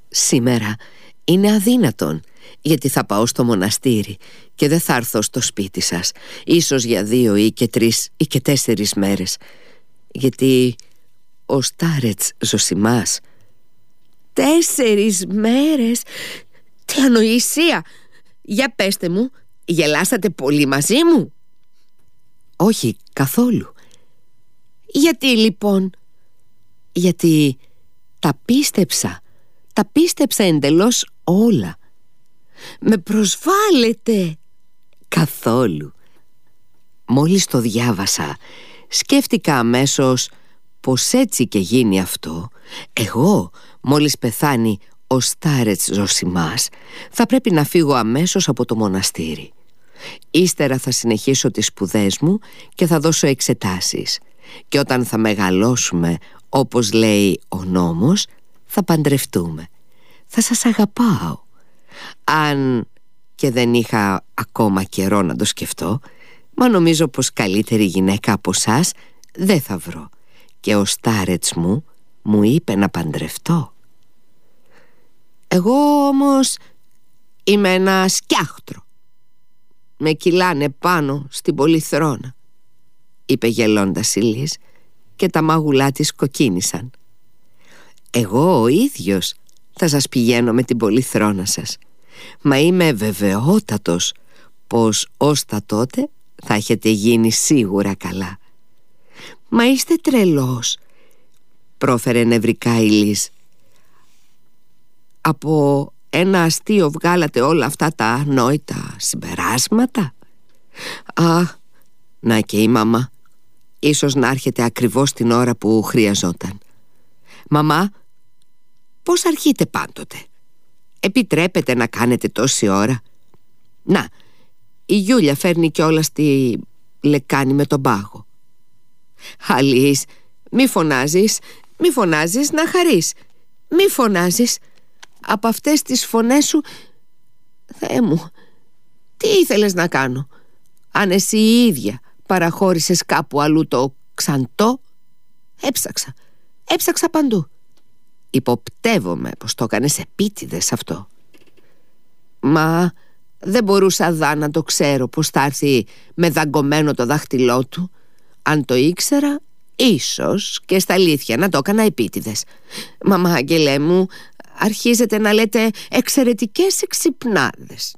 Σήμερα είναι αδύνατον, γιατί θα πάω στο μοναστήρι και δεν θα έρθω στο σπίτι σας, ίσως για 2 ή και 3 ή και 4 μέρες, γιατί ο Στάρετς Ζωσιμάς. 4 μέρες? Τι ανοησία! Για πέστε μου, γελάσατε πολύ μαζί μου? Όχι, καθόλου. Γιατί λοιπόν? Γιατί τα πίστεψα εντελώς όλα. Με προσβάλλετε? Καθόλου. Μόλις το διάβασα, σκέφτηκα αμέσως πως έτσι και γίνει αυτό, εγώ μόλις πεθάνει ο Στάρετς Ζωσιμάς θα πρέπει να φύγω αμέσως από το μοναστήρι. Ύστερα θα συνεχίσω τις σπουδές μου και θα δώσω εξετάσεις. Και όταν θα μεγαλώσουμε, όπως λέει ο νόμος, θα παντρευτούμε. Θα σας αγαπάω. Αν και δεν είχα ακόμα καιρό να το σκεφτώ, μα νομίζω πως καλύτερη γυναίκα από σας δεν θα βρω. Και ο Στάρετς μου είπε να παντρευτώ. Εγώ όμως είμαι ένα σκιάχτρο. Με κυλάνε πάνω στην πολυθρόνα, είπε γελώντας η Λίζ, και τα μάγουλά της κοκκίνησαν. Εγώ ο ίδιος θα σας πηγαίνω με την πολυθρόνα σας, μα είμαι βεβαιότατος πως ως τα τότε θα έχετε γίνει σίγουρα καλά. Μα είστε τρελός, πρόφερε νευρικά η Λίζ. Από ένα αστείο βγάλατε όλα αυτά τα ανόητα συμπεράσματα? Α, να και η μαμά. Ίσως να έρχεται ακριβώς την ώρα που χρειαζόταν. Μαμά, πώς αρχείτε πάντοτε? Επιτρέπετε να κάνετε τόση ώρα? Να, η Γιούλια φέρνει κιόλας τη λεκάνη με τον πάγο. Αλής, μη φωνάζεις να χαρείς. Μη φωνάζεις. Από αυτές τις φωνές σου, Θεέ μου, τι ήθελες να κάνω? Αν εσύ η ίδια παραχώρησες κάπου αλλού το ξαντό? Έψαξα παντού. Υποπτεύομαι πως το έκανες επίτηδες αυτό. Μα δεν μπορούσα δα να το ξέρω πως θα έρθει με δαγκωμένο το δάχτυλό του. Αν το ήξερα, ίσως και στα αλήθεια να το έκανα επίτηδες. Μαμά, αγγελέ μου, αρχίζετε να λέτε εξαιρετικές εξυπνάδες.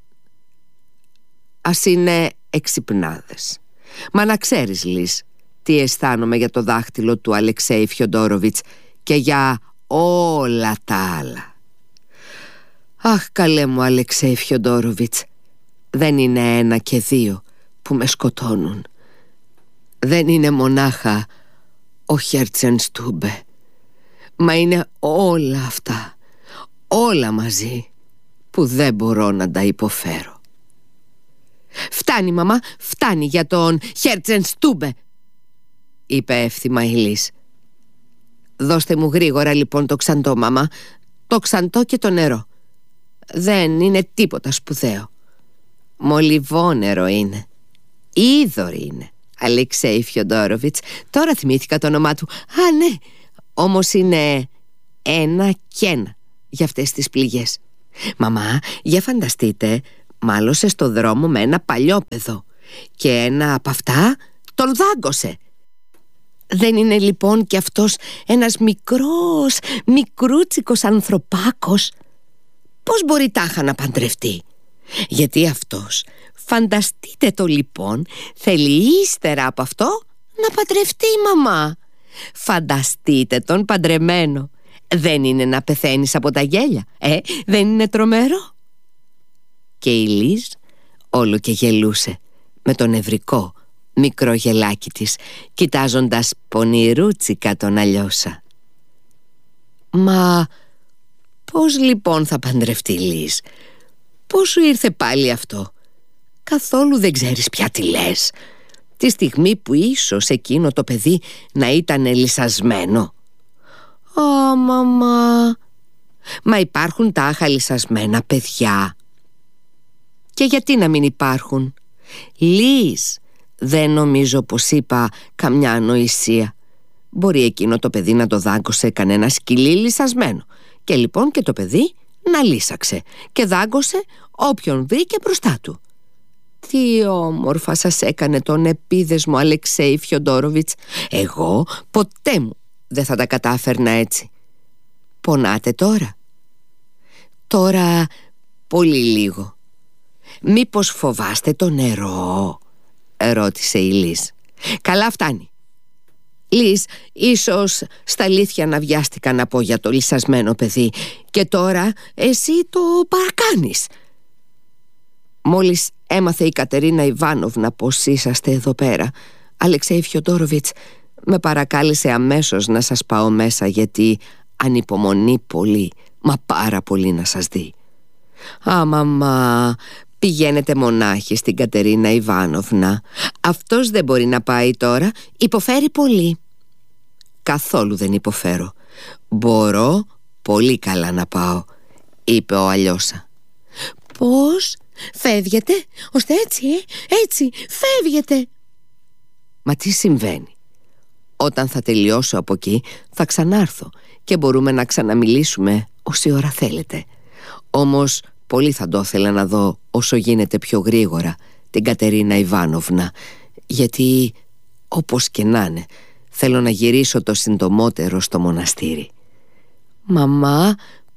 Ας είναι εξυπνάδες. Μα να ξέρεις, Λίζ, τι αισθάνομαι για το δάχτυλο του Αλεξέη Φιοντόροβιτς και για όλα τα άλλα. Αχ, καλέ μου Αλεξέη Φιοντόροβιτς, δεν είναι 1 και 2 που με σκοτώνουν. Δεν είναι μονάχα ο Χέρτσενστούμπε, μα είναι όλα αυτά, όλα μαζί, που δεν μπορώ να τα υποφέρω. Φτάνει, μαμά, φτάνει για τον Χέρτσενστούμπε, είπε εύθυμα η Λίζ. Δώστε μου γρήγορα λοιπόν το ξαντό, μαμά, το ξαντό και το νερό. Δεν είναι τίποτα σπουδαίο. Μολυβόνερο είναι. Είδωρ είναι. Αλεξέη Φιοντόροβιτς. Τώρα θυμήθηκα το όνομά του. Α, ναι. Όμως είναι 1 και 1 για αυτές τις πληγές. Μαμά, για φανταστείτε, μάλωσε στο δρόμο με ένα παλιόπαιδο και ένα από αυτά τον δάγκωσε. Δεν είναι λοιπόν και αυτός ένας μικρούτσικος ανθρωπάκος? Πώς μπορεί τάχα να παντρευτεί? Γιατί αυτός, φανταστείτε το λοιπόν, θέλει ύστερα από αυτό να παντρευτεί, μαμά. Φανταστείτε τον παντρεμένο. Δεν είναι να πεθαίνεις από τα γέλια? Δεν είναι τρομερό? Και η Λίζ όλο και γελούσε με το νευρικό μικρό γελάκι της, κοιτάζοντας πονηρούτσικα τον Αλιώσα. Μα πώς λοιπόν θα παντρευτεί, Λίζ? Πώς σου ήρθε πάλι αυτό? Καθόλου δεν ξέρεις πια τι λες, τη στιγμή που ίσως εκείνο το παιδί να ήταν λυσασμένο. Ω, μαμά, μα υπάρχουν τάχα λυσασμένα παιδιά? Και γιατί να μην υπάρχουν? Λίζ, δεν νομίζω πως είπα καμιά ανοησία. Μπορεί εκείνο το παιδί να το δάγκωσε κανένα σκυλί λυσασμένο, και λοιπόν και το παιδί να λύσαξε και δάγκωσε όποιον βρήκε μπροστά του. Τι όμορφα σας έκανε τον επίδεσμο Αλεξέη Φιοντόροβιτς. Εγώ ποτέ μου δεν θα τα κατάφερνα έτσι. Πονάτε τώρα? Τώρα πολύ λίγο. Μήπως φοβάστε το νερό? Ρώτησε η Λίζ. Καλά, φτάνει. Λίζ, ίσως στα αλήθεια να βιάστηκα να πω για το λυσασμένο παιδί, και τώρα εσύ το παρακάνεις. Μόλις έμαθε η Κατερίνα Ιβάνοβνα πως είσαστε εδώ πέρα, Αλεξέη Φιοντόροβιτς με παρακάλεσε αμέσως να σας πάω μέσα, γιατί ανυπομονεί πολύ, μα πάρα πολύ να σας δει. Α, μαμά, πηγαίνετε μονάχη στην Κατερίνα Ιβάνοβνα. Αυτός δεν μπορεί να πάει τώρα, υποφέρει πολύ. Καθόλου δεν υποφέρω. Μπορώ πολύ καλά να πάω, είπε ο Αλιώσα. Πώς? Φεύγετε? Ώστε έτσι φεύγετε? Μα τι συμβαίνει? Όταν θα τελειώσω από εκεί θα ξανάρθω και μπορούμε να ξαναμιλήσουμε όση ώρα θέλετε. Όμως πολύ θα το ήθελα να δω όσο γίνεται πιο γρήγορα την Κατερίνα Ιβάνοβνα, γιατί όπως και να είναι θέλω να γυρίσω το συντομότερο στο μοναστήρι. Μαμά,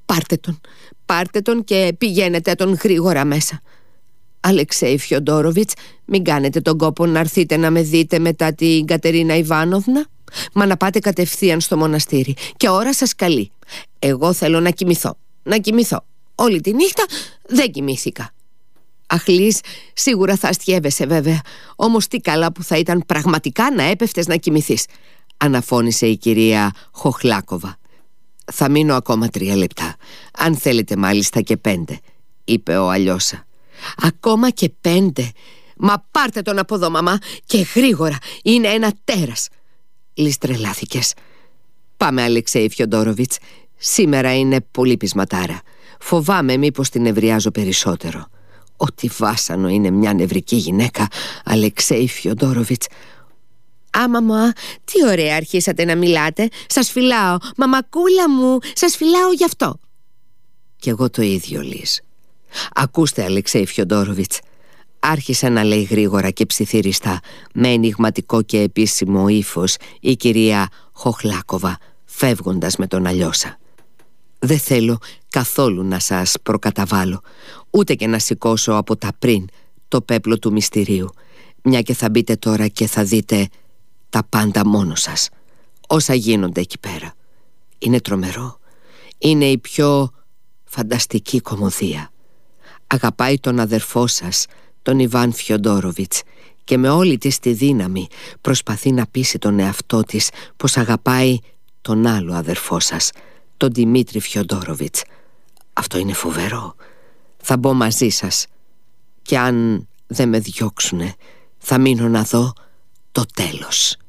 πάρτε τον και πηγαίνετε τον γρήγορα μέσα. Αλεξέη Φιοντόροβιτς, μην κάνετε τον κόπο να έρθετε να με δείτε μετά την Κατερίνα Ιβάνοβνα, μα να πάτε κατευθείαν στο μοναστήρι, και ώρα σας καλεί. Εγώ θέλω να κοιμηθώ. Όλη τη νύχτα δεν κοιμήθηκα. Αχ, Λίζ, σίγουρα θα αστιεύεσαι βέβαια, όμως τι καλά που θα ήταν πραγματικά να έπεφτες να κοιμηθείς, αναφώνησε η κυρία Χοχλάκοβα. Θα μείνω ακόμα 3 λεπτά, αν θέλετε μάλιστα και 5, είπε ο Αλιώσα. Ακόμα και 5? Μα πάρτε τον από εδώ, μαμά, και γρήγορα, είναι ένα τέρας. Λίζ, τρελάθηκες. Πάμε, Αλεξέη Φιοντόροβιτς, σήμερα είναι πολύ πεισματάρα. Φοβάμαι μήπως την νευριάζω περισσότερο. Ό,τι βάσανο είναι μια νευρική γυναίκα, Αλεξέη Φιοντόροβιτς. Α, μαμά, τι ωραία αρχίσατε να μιλάτε. Σας φυλάω, μαμακούλα μου, σας φυλάω γι' αυτό. Κι εγώ το ίδιο, Λίζ. Ακούστε, Αλεξέη Φιοντόροβιτς, άρχισε να λέει γρήγορα και ψιθυριστά, με ενιγματικό και επίσημο ύφος, η κυρία Χοχλάκοβα, φεύγοντας με τον Αλιώσα. Δεν θέλω καθόλου να σας προκαταβάλω, ούτε και να σηκώσω από τα πριν το πέπλο του μυστηρίου, μια και θα μπείτε τώρα και θα δείτε τα πάντα μόνο σας, όσα γίνονται εκεί πέρα. Είναι τρομερό. Είναι η πιο φανταστική κωμωδία. Αγαπάει τον αδερφό σας, τον Ιβάν Φιοντόροβιτς, και με όλη της τη δύναμη προσπαθεί να πείσει τον εαυτό της πως αγαπάει τον άλλο αδερφό σας, τον Δημήτρη Φιοντόροβιτς. Αυτό είναι φοβερό. Θα μπω μαζί σας, και αν δεν με διώξουνε θα μείνω να δω το τέλος.